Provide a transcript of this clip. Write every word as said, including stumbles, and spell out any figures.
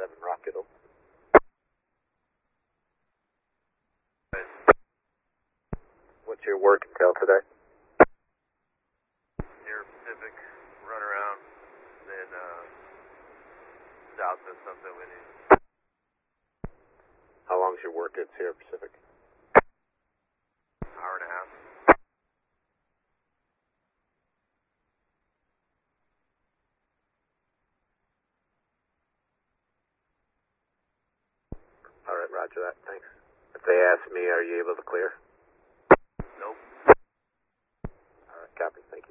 seven Rocket. What's your work entail today? Near Pacific, run around, then uh, south of something we need. How long's your work at Sierra Pacific? Hour and a half. All right, roger that. Thanks. If they ask me, are you able to clear? Nope. All right, copy. Thank you.